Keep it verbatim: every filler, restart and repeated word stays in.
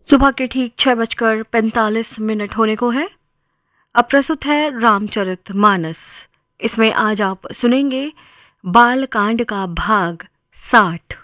सुबह के ठीक छह बजकर पैंतालीस मिनट होने को है। अब प्रस्तुत है रामचरितमानस। इसमें आज आप सुनेंगे बाल कांड का भाग साठ।